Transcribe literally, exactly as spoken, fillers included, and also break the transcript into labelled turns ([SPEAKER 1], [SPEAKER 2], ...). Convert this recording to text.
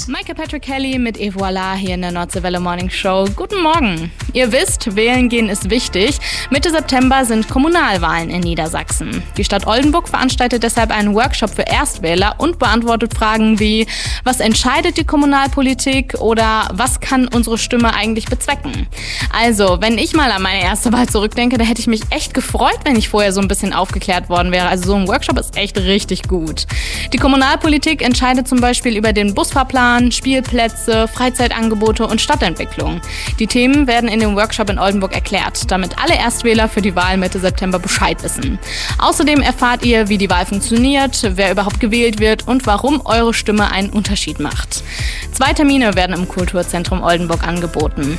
[SPEAKER 1] Maike Patrick Kelly mit Et voilà hier in der Nordseewelle Morning Show. Guten Morgen. Ihr wisst, wählen gehen ist wichtig. Mitte September sind Kommunalwahlen in Niedersachsen. Die Stadt Oldenburg veranstaltet deshalb einen Workshop für Erstwähler und beantwortet Fragen wie: Was entscheidet die Kommunalpolitik oder was kann unsere Stimme eigentlich bezwecken? Also, wenn ich mal an meine erste Wahl zurückdenke, da hätte ich mich echt gefreut, wenn ich vorher so ein bisschen aufgeklärt worden wäre. Also so ein Workshop ist echt richtig gut. Die Kommunalpolitik entscheidet zum Beispiel über den Busfahrplan, Spielplätze, Freizeitangebote und Stadtentwicklung. Die Themen werden in dem Workshop in Oldenburg erklärt, damit alle Erstwähler für die Wahl Mitte September Bescheid wissen. Außerdem erfahrt ihr, wie die Wahl funktioniert, wer überhaupt gewählt wird und warum eure Stimme einen Unterschied macht. Zwei Termine werden im Kulturzentrum Oldenburg angeboten.